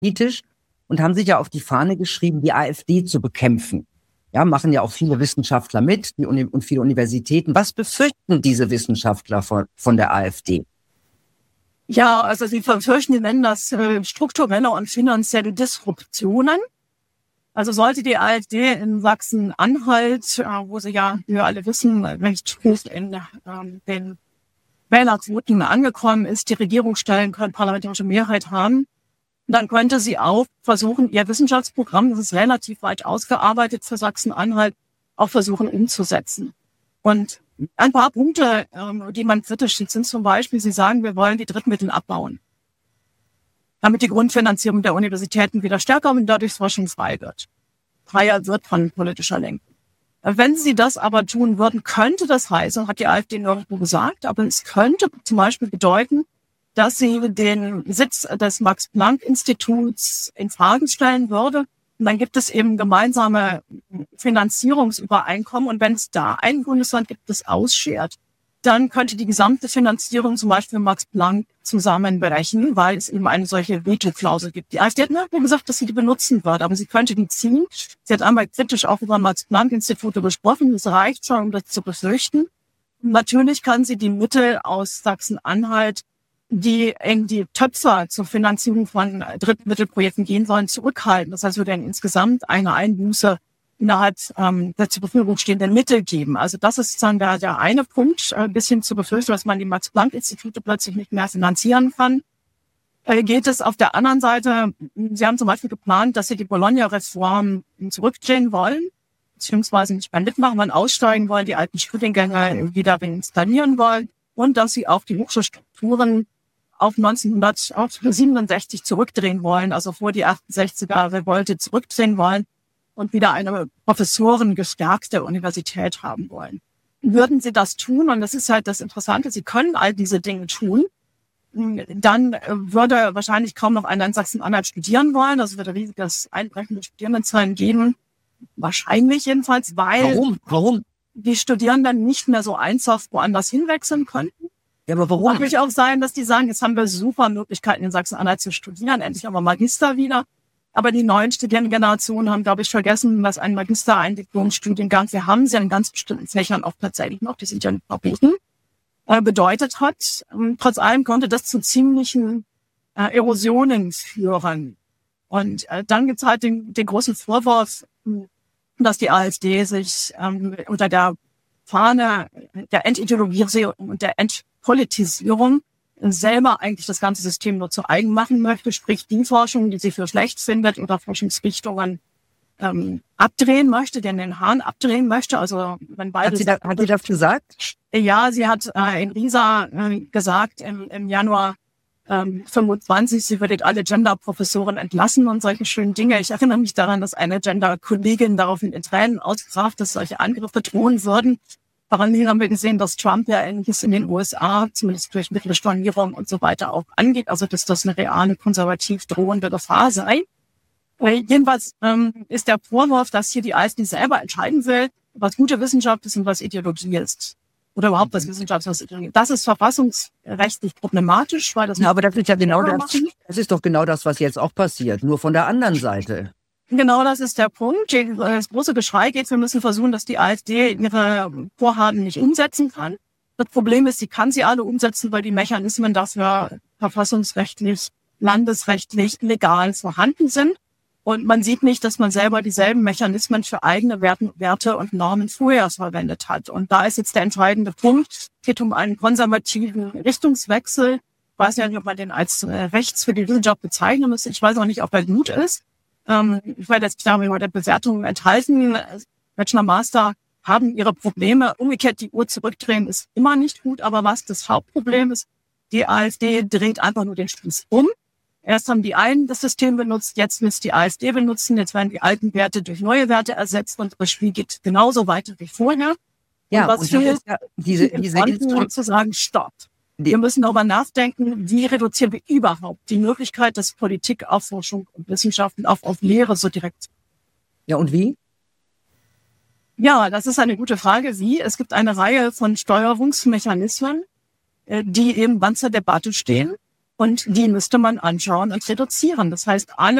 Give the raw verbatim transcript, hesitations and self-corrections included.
kritisch und haben sich ja auf die Fahne geschrieben, die AfD zu bekämpfen. Ja, machen ja auch viele Wissenschaftler mit, die Uni- und viele Universitäten. Was befürchten diese Wissenschaftler von, von der AfD? Ja, also sie befürchten, die nennen das äh, strukturelle und finanzielle Disruptionen. Also sollte die AfD in Sachsen-Anhalt, äh, wo sie ja, wie wir alle wissen, recht hoch in ähm, den Wählerquoten angekommen ist, die Regierung stellen können, parlamentarische Mehrheit haben, dann könnte sie auch versuchen, ihr Wissenschaftsprogramm, das ist relativ weit ausgearbeitet für Sachsen-Anhalt, auch versuchen umzusetzen. Und ein paar Punkte, ähm, die man kritisch sieht, sind zum Beispiel, sie sagen, wir wollen die Drittmittel abbauen, damit die Grundfinanzierung der Universitäten wieder stärker und dadurch forschungsfrei wird. Freier wird von politischer Lenkung. Wenn sie das aber tun würden, könnte das heißen, hat die AfD nirgendwo gesagt, aber es könnte zum Beispiel bedeuten, dass sie den Sitz des Max-Planck-Instituts in Frage stellen würde. Und dann gibt es eben gemeinsame Finanzierungsübereinkommen. Und wenn es da ein Bundesland gibt, das ausschert, dann könnte die gesamte Finanzierung zum Beispiel Max Planck zusammenbrechen, weil es eben eine solche Veto-Klausel gibt. Die AfD hat nirgendwo gesagt, dass sie die benutzen würde, aber sie könnte die ziehen. Sie hat einmal kritisch auch über Max-Planck-Institute gesprochen. Das reicht schon, um das zu befürchten. Und natürlich kann sie die Mittel aus Sachsen-Anhalt, die in die Töpfe zur Finanzierung von Drittmittelprojekten gehen sollen, zurückhalten. Das heißt, wir werden insgesamt eine Einbuße innerhalb ähm, der zur Verfügung stehenden Mittel geben. Also das ist sozusagen der, der eine Punkt, ein bisschen zu befürchten, dass man die Max-Planck-Institute plötzlich nicht mehr finanzieren kann. Äh, geht es auf der anderen Seite, Sie haben zum Beispiel geplant, dass Sie die Bologna-Reform zurückdrehen wollen, beziehungsweise nicht mehr mitmachen wollen, aussteigen wollen, die alten Studiengänge wieder installieren wollen und dass Sie auch die Hochschulstrukturen auf neunzehnhundertsiebenundsechzig zurückdrehen wollen, also vor die achtundsechziger-Revolte zurückdrehen wollen und wieder eine professorengestärkte Universität haben wollen. Würden Sie das tun, und das ist halt das Interessante, Sie können all diese Dinge tun, dann würde wahrscheinlich kaum noch einer in Sachsen-Anhalt studieren wollen. Also würde riesiges Einbrechen der Studierendenzahlen geben. Wahrscheinlich jedenfalls, weil Warum? Warum? die Studierenden nicht mehr so einfach woanders hinwechseln könnten. Ja, aber warum? Kann natürlich auch sein, dass die sagen, jetzt haben wir super Möglichkeiten in Sachsen-Anhalt zu studieren, endlich haben wir Magister wieder. Aber die neuen Studierendengenerationen haben, glaube ich, vergessen, was ein Magister, ein Diplomstudiengang, wir haben sie in ganz bestimmten Fächern auch tatsächlich noch, die sind ja nicht verboten, äh, bedeutet hat. Und trotz allem konnte das zu ziemlichen äh, Erosionen führen. Und äh, dann gibt es halt den, den großen Vorwurf, dass die AfD sich ähm, unter der Fahne der Entideologisierung und der Entpolitisierung selber eigentlich das ganze System nur zu eigen machen möchte, sprich die Forschung, die sie für schlecht findet oder Forschungsrichtungen ähm, abdrehen möchte, den den Hahn abdrehen möchte. Also wenn beide Hat sie, da, hat sie das gesagt? Ja, sie hat äh, in Riesa äh, gesagt im, im Januar ähm, fünfundzwanzig, sie würde alle Gender-Professoren entlassen und solche schönen Dinge. Ich erinnere mich daran, dass eine Gender-Kollegin daraufhin in Tränen ausbrach, dass solche Angriffe drohen würden. Parallel haben wir gesehen, dass Trump ja Ähnliches in den U S A, zumindest durch Mittelstornierung und so weiter, auch angeht. Also, dass das eine reale, konservativ drohende Gefahr sei. Äh, jedenfalls ähm, ist der Vorwurf, dass hier die AfD selber entscheiden will, was gute Wissenschaft ist und was Ideologie ist. Oder überhaupt was Wissenschaft ist, was Ideologie ist. Das ist verfassungsrechtlich problematisch, weil das... Ja, aber das ist ja genau das, das ist doch genau das, was jetzt auch passiert, nur von der anderen Seite. Genau, das ist der Punkt. Das große Geschrei geht, wir müssen versuchen, dass die AfD ihre Vorhaben nicht umsetzen kann. Das Problem ist, sie kann sie alle umsetzen, weil die Mechanismen dafür verfassungsrechtlich, landesrechtlich, legal vorhanden sind. Und man sieht nicht, dass man selber dieselben Mechanismen für eigene Werte und Normen vorher verwendet hat. Und da ist jetzt der entscheidende Punkt. Es geht um einen konservativen Richtungswechsel. Ich weiß ja nicht, ob man den als rechts für die Wissenschaft bezeichnen müsste. Ich weiß auch nicht, ob er gut ist. Ähm, ich werde jetzt darüber der Bewertung enthalten. Bachelor, Master haben ihre Probleme. Umgekehrt die Uhr zurückdrehen ist immer nicht gut. Aber was das Hauptproblem ist, die AfD dreht einfach nur den Spieß um. Erst haben die einen das System benutzt, jetzt will es die AfD benutzen. Jetzt werden die alten Werte durch neue Werte ersetzt und das Spiel geht genauso weiter wie vorher. Ja, und was und fehlt, ja, diese, diese Instru- zu sagen, stopp. Wir müssen darüber nachdenken, wie reduzieren wir überhaupt die Möglichkeit, dass Politik auf Forschung und Wissenschaften auch auf Lehre so direkt. Ja, und wie? Ja, das ist eine gute Frage. Wie? Es gibt eine Reihe von Steuerungsmechanismen, die eben wann zur Debatte stehen. Und die müsste man anschauen und reduzieren. Das heißt, alle